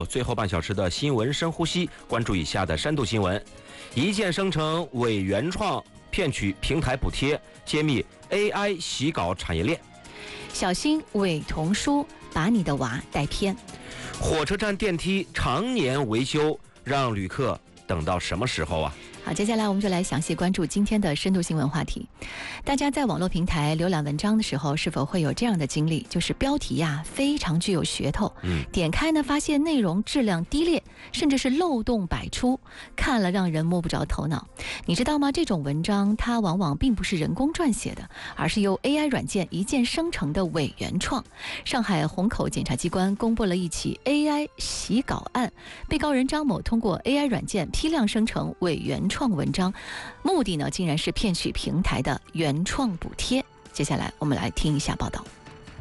最后半小时的新闻深呼吸，关注以下的深度新闻：一键生成伪原创骗取平台补贴，揭秘 AI 洗稿产业链； 小心伪童书把你的娃带偏； 火车站电梯常年维修，让旅客等到什么时候啊？ 好，接下来我们就来详细关注今天的深度新闻话题。大家在网络平台浏览文章的时候，是否会有这样的经历？就是标题呀非常具有噱头，点开呢发现内容质量低劣，甚至是漏洞百出，看了让人摸不着头脑。你知道吗？这种文章它往往并不是人工撰写的，而是由 AI 软件一键生成的伪原创。上海虹口检察机关公布了一起 AI 洗稿案，被告人张某通过 AI 软件批量生成伪原创文章，目的呢竟然是骗取平台的原创补贴。接下来我们来听一下报道。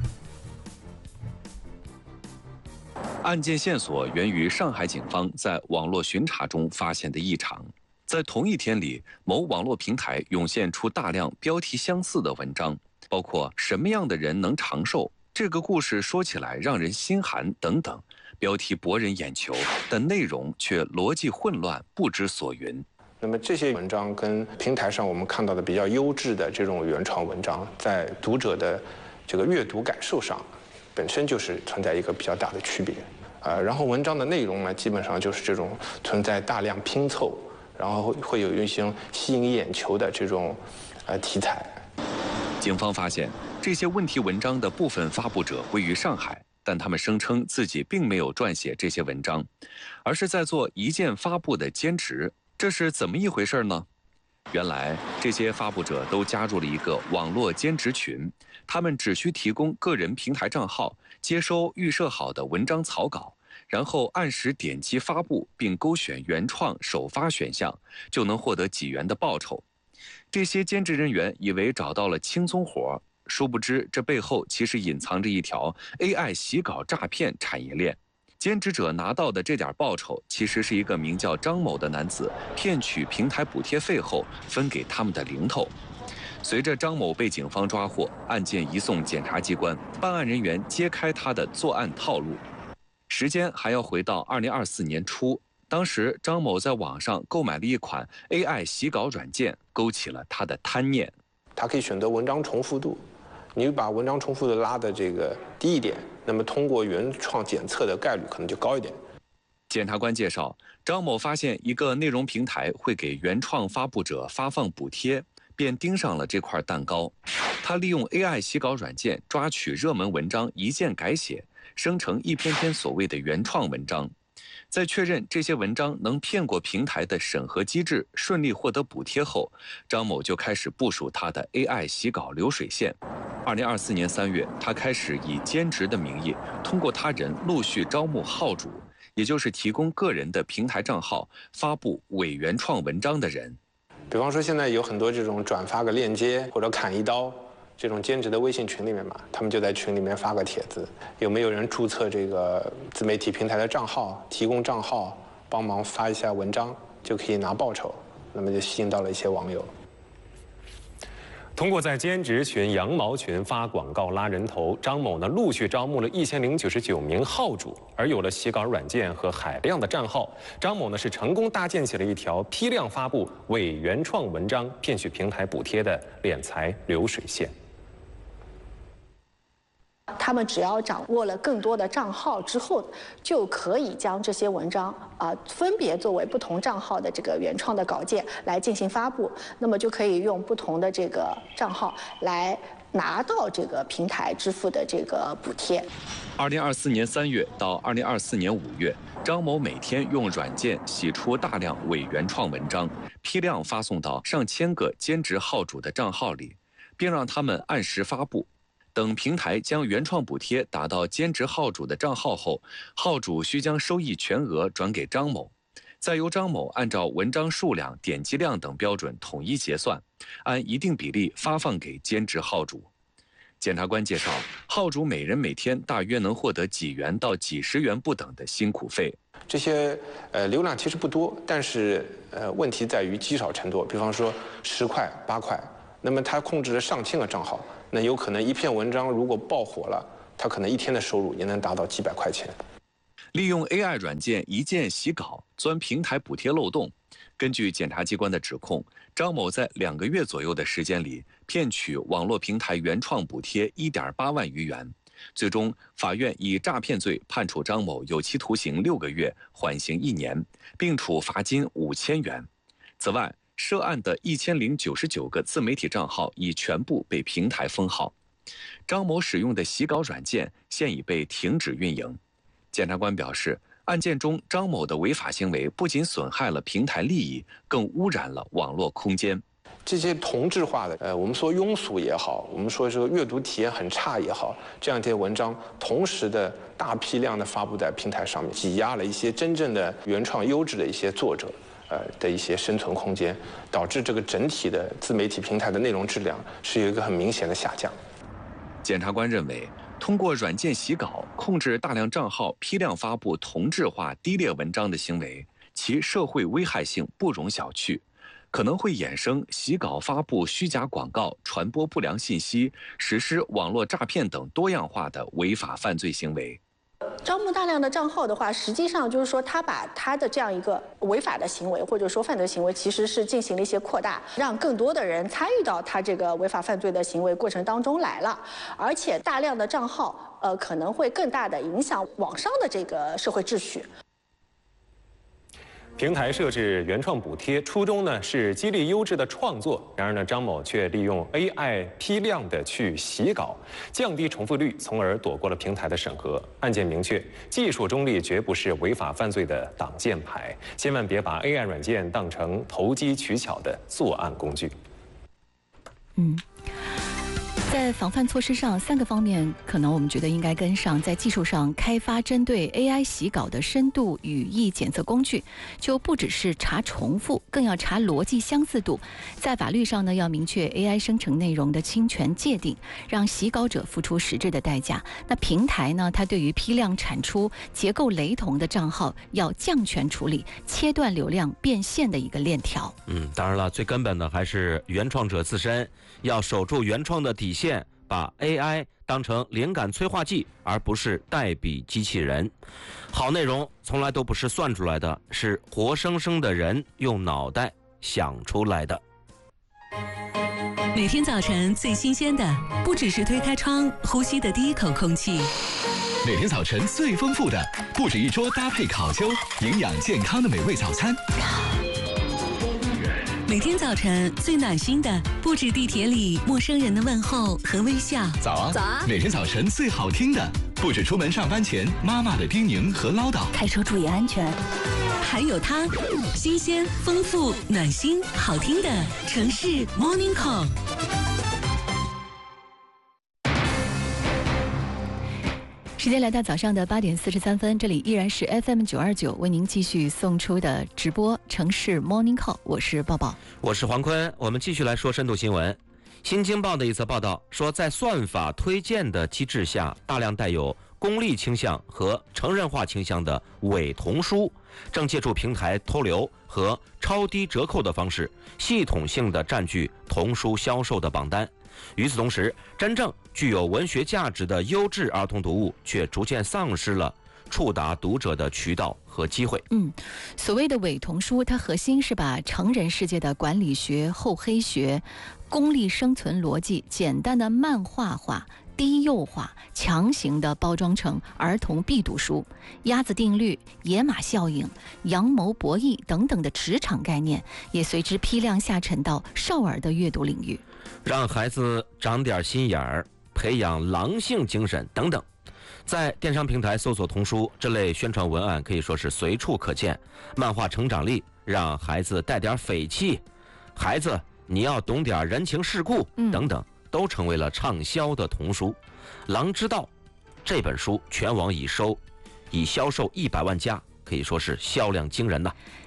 案件线索源于上海警方在网络巡查中发现的异常。在同一天里，某网络平台涌现出大量标题相似的文章，包括什么样的人能长寿、这个故事说起来让人心寒等等，标题博人眼球，但内容却逻辑混乱，不知所云。 那么这些文章跟平台上我们看到的比较优质的这种原创文章，在读者的这个阅读感受上，本身就是存在一个比较大的区别。然后文章的内容呢，基本上就是这种存在大量拼凑，然后会有一些吸引眼球的这种题材。 警方发现，这些问题文章的部分发布者位于上海，但他们声称自己并没有撰写这些文章，而是在做一键发布的兼职。这是怎么一回事呢？原来这些发布者都加入了一个网络兼职群，他们只需提供个人平台账号，接收预设好的文章草稿，然后按时点击发布，并勾选原创首发选项，就能获得几元的报酬。这些兼职人员以为找到了轻松活，殊不知这背后其实隐藏着一条 AI 洗稿诈骗产业链。兼职者拿到的这点报酬，其实是一个名叫张某的男子骗取平台补贴费后分给他们的零头。随着张某被警方抓获，案件移送检察机关，办案人员揭开他的作案套路。时间还要回到2024年初，当时张某在网上购买了一款 AI 洗稿软件，勾起了他的贪念。 他可以选择文章重复度，你把文章重复度拉的这个低一点，那么通过原创检测的概率可能就高一点。 检察官介绍，张某发现一个内容平台会给原创发布者发放补贴，便盯上了这块蛋糕。他利用 AI 洗稿软件抓取热门文章，一键改写，生成一篇篇所谓的原创文章。在确认这些文章能骗过平台的审核机制，顺利获得补贴后，张某就开始部署他的 AI 洗稿流水线。2024年3月，他开始以兼职的名义，通过他人陆续招募号主，也就是提供个人的平台账号发布伪原创文章的人。 比方说，现在有很多这种转发个链接或者砍一刀这种兼职的微信群里面嘛，他们就在群里面发个帖子，有没有人注册这个自媒体平台的账号，提供账号帮忙发一下文章，就可以拿报酬，那么就吸引到了一些网友。 通过在兼职群、羊毛群发广告拉人头，张某呢陆续招募了1099名号主，而有了洗稿软件和海量的账号，张某呢是成功搭建起了一条批量发布伪原创文章、骗取平台补贴的敛财流水线。 他们只要掌握了更多的账号之后，就可以将这些文章分别作为不同账号的这个原创的稿件来进行发布，那么就可以用不同的这个账号来拿到这个平台支付的这个补贴。 2024年3月到2024年5月，张某每天用软件洗出大量伪原创文章，批量发送到上千个兼职号主的账号里，并让他们按时发布。等平台将原创补贴打到兼职号主的账号后，号主需将收益全额转给张某，再由张某按照文章数量、点击量等标准统一结算，按一定比例发放给兼职号主。检察官介绍，号主每人每天大约能获得几元到几十元不等的辛苦费。 这些流量其实不多，但是问题在于积少成多。比方说10块、8块，那么他控制了上千个账号，那有可能一篇文章如果爆火了，他可能一天的收入也能达到几百块钱。 利用 AI 软件一键洗稿，钻平台补贴漏洞。根据检察机关的指控，张某在2个月左右的时间里骗取网络平台原创补贴1.8万余元。最终，法院以诈骗罪判处张某有期徒刑6个月，缓刑1年，并处罚金5000元。此外，涉案的1099个自媒体账号已全部被平台封号。张某使用的洗稿软件现已被停止运营。检察官表示，案件中张某的违法行为不仅损害了平台利益，更污染了网络空间。 这些同质化的，我们说庸俗也好，我们说这个阅读体验很差也好，这样一些文章同时的大批量的发布在平台上面，挤压了一些真正的原创优质的一些作者，的一些生存空间，导致这个整体的自媒体平台的内容质量是有一个很明显的下降。 检察官认为，通过软件洗稿控制大量账号批量发布同质化低劣文章的行为，其社会危害性不容小觑，可能会衍生洗稿发布虚假广告、传播不良信息、实施网络诈骗等多样化的违法犯罪行为。 招募大量的账号的话，实际上就是说，他把他的这样一个违法的行为或者说犯罪行为，其实是进行了一些扩大，让更多的人参与到他这个违法犯罪的行为过程当中来了。而且大量的账号，可能会更大的影响网上的这个社会秩序。 平台设置原创补贴，初衷呢是激励优质的创作。然而呢，张某却利用 AI 批量的去洗稿，降低重复率，从而躲过了平台的审核。案件明确，技术中立绝不是违法犯罪的挡箭牌，千万别把 AI 软件当成投机取巧的作案工具。 在防范措施上，3个方面可能我们觉得应该跟上。在技术上，开发针对 AI 洗稿的深度语义检测工具，就不只是查重复，更要查逻辑相似度。在法律上呢，要明确 AI 生成内容的侵权界定，让洗稿者付出实质的代价。那平台呢，它对于批量产出结构雷同的账号，要降权处理，切断流量变现的一个链条。 当然了，最根本的还是原创者自身要守住原创的底线，把 AI 当成灵感催化剂，而不是代笔机器人。好内容从来都不是算出来的，是活生生的人用脑袋想出来的。 每天早晨最新鲜的，不只是推开窗呼吸的第一口空气。 每天早晨最丰富的，不止一桌搭配烤秋，营养健康的美味早餐。 每天早晨最暖心的，不止地铁里陌生人的问候和微笑。 早啊， 早啊！ 每天早晨最好听的，不止出门上班前妈妈的叮咛和唠叨。 开车注意安全。还有它，新鲜、丰富、暖心、好听的城市 Morning Call。 时间来到早上的8点43分，这里依然是 FM 929为您继续送出的直播城市 Morning Call， 我是抱抱， 我是黄坤。我们继续来说深度新闻。新京报的一则报道说，在算法推荐的机制下，大量带有功利倾向和成人化倾向的伪童书正借助平台偷流和超低折扣的方式，系统性的占据童书销售的榜单。与此同时，真正具有文学价值的优质儿童读物却逐渐丧失了触达读者的渠道和机会。 所谓的伪童书，它核心是把成人世界的管理学、厚黑学、功利生存逻辑简单的漫画化、低幼化，强行的包装成儿童必读书。鸭子定律、野马效应、阳谋博弈等等的职场概念也随之批量下沉到少儿的阅读领域， 让孩子长点心眼儿，培养狼性精神等等。在电商平台搜索童书，这类宣传文案可以说是随处可见。漫画成长力，让孩子带点匪气，孩子你要懂点人情世故等等，都成为了畅销的童书。狼之道这本书全网已销售100万加，可以说是销量惊人呐。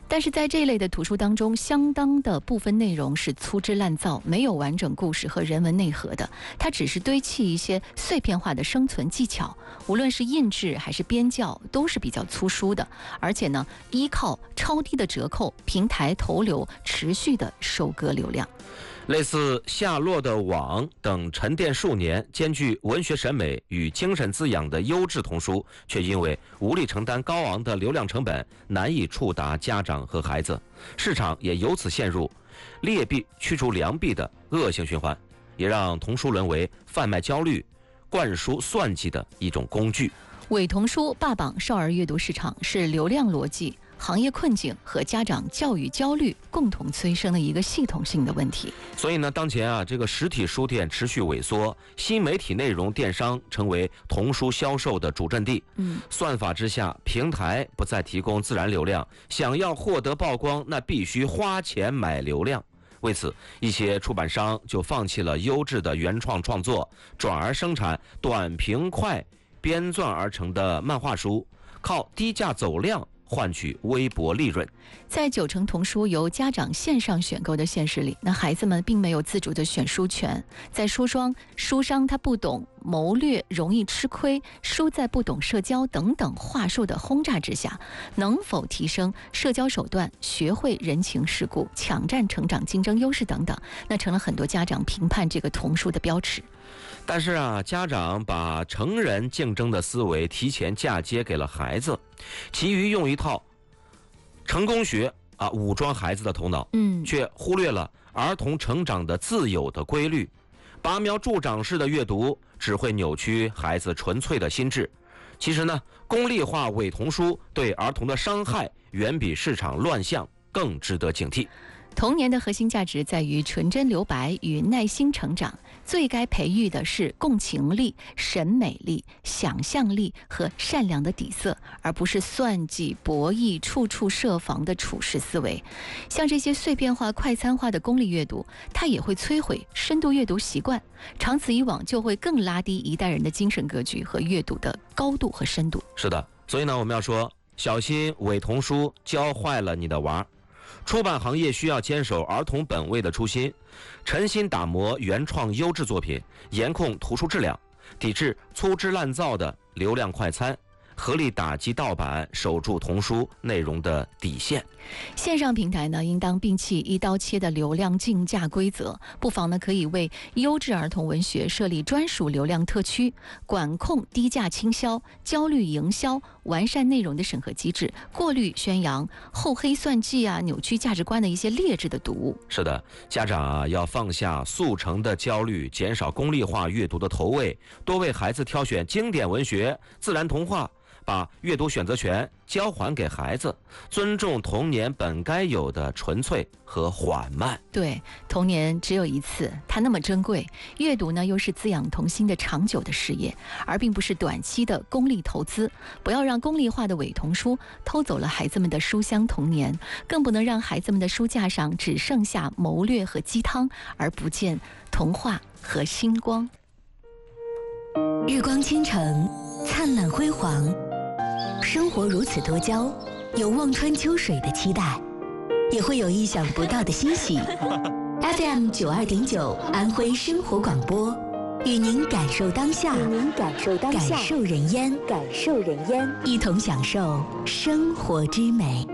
但是在这一类的图书当中，相当的部分内容是粗制滥造，没有完整故事和人文内核的，它只是堆砌一些碎片化的生存技巧，无论是印制还是编校都是比较粗疏的，而且呢，依靠超低的折扣、平台投流持续的收割流量。 类似《夏洛的网》等沉淀数年、兼具文学审美与精神滋养的优质童书，却因为无力承担高昂的流量成本，难以触达家长和孩子，市场也由此陷入劣币驱逐良币的恶性循环，也让童书沦为贩卖焦虑、灌输算计的一种工具。 伪童书霸榜少儿阅读市场，是流量逻辑、行业困境和家长教育焦虑共同催生的一个系统性的问题。 所以呢，当前这个实体书店持续萎缩，新媒体内容电商成为童书销售的主阵地。算法之下，平台不再提供自然流量，想要获得曝光，那必须花钱买流量。为此，一些出版商就放弃了优质的原创创作，转而生产短平快编撰而成的漫画书，靠低价走量换取微薄利润。 在9成童书由家长线上选购的现实里，那孩子们并没有自主的选书权。在书商他不懂谋略，容易吃亏；书在不懂社交等等话术的轰炸之下，能否提升社交手段，学会人情世故，抢占成长竞争优势等等，那成了很多家长评判这个童书的标尺。 但是家长把成人竞争的思维提前嫁接给了孩子，急于用一套成功学武装孩子的头脑，却忽略了儿童成长的自有的规律。拔苗助长式的阅读只会扭曲孩子纯粹的心智。其实呢，功利化伪童书对儿童的伤害远比市场乱象更值得警惕。 童年的核心价值在于纯真留白与耐心成长，最该培育的是共情力、审美力、想象力和善良的底色，而不是算计、博弈、处处设防的处事思维。像这些碎片化、快餐化的功利阅读，它也会摧毁深度阅读习惯，长此以往就会更拉低一代人的精神格局和阅读的高度和深度。 是的，所以呢，我们要说，小心伪童书教坏了你的娃。出版行业需要坚守儿童本位的初心，诚心打磨原创优质作品，严控图书质量，抵制粗制滥造的流量快餐，合力打击盗版，守住童书内容的底线。 线上平台呢，应当摒弃一刀切的流量竞价规则，不妨呢可以为优质儿童文学设立专属流量特区，管控低价倾销、焦虑营销，完善内容的审核机制，过滤宣扬厚黑算计扭曲价值观的一些劣质的读物。 是的，家长要放下速成的焦虑，减少功利化阅读的投喂，多为孩子挑选经典文学、自然童话，把阅读选择权交还给孩子，尊重童年本该有的纯粹和缓慢。 对，童年只有一次，它那么珍贵，阅读呢又是滋养童心的长久的事业，而并不是短期的功利投资。不要让功利化的伪童书偷走了孩子们的书香童年，更不能让孩子们的书架上只剩下谋略和鸡汤，而不见童话和星光。 日光倾城，灿烂辉煌，生活如此多娇，有望穿秋水的期待，也会有意想不到的欣喜。FM 92.9安徽生活广播，与您感受当下，感受人烟，一同享受生活之美。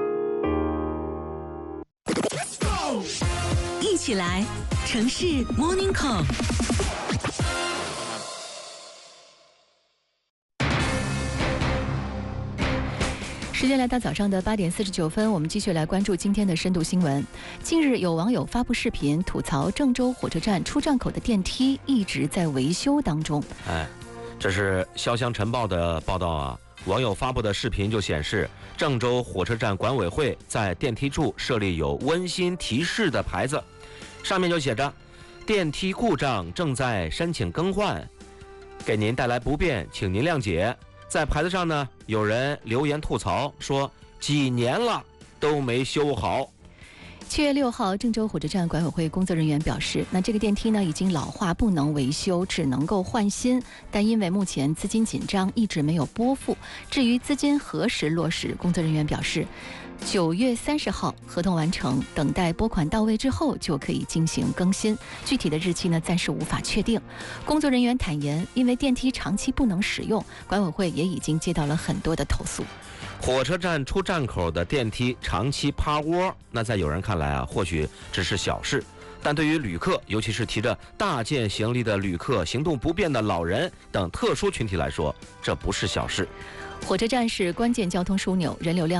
一起来，城市 Morning Call。 时间来到早上的8点49分，我们继续来关注今天的深度新闻。近日，有网友发布视频吐槽郑州火车站出站口的电梯一直在维修当中。 这是潇湘晨报的报道网友发布的视频就显示，郑州火车站管委会在电梯处设立有温馨提示的牌子，上面就写着电梯故障正在申请更换，给您带来不便，请您谅解。在牌子上呢，有人留言吐槽说几年了都没修好。 7月6号，郑州火车站管委会工作人员表示，那这个电梯呢已经老化，不能维修，只能够换新。但因为目前资金紧张，一直没有拨付。至于资金何时落实，工作人员表示，9月30号合同完成，等待拨款到位之后就可以进行更新。具体的日期呢，暂时无法确定。工作人员坦言，因为电梯长期不能使用，管委会也已经接到了很多的投诉。 火车站出站口的电梯长期趴窝，那在有人看来啊，或许只是小事，但对于旅客，尤其是提着大件行李的旅客、行动不便的老人等特殊群体来说，这不是小事。 火车站是关键交通枢纽，人流量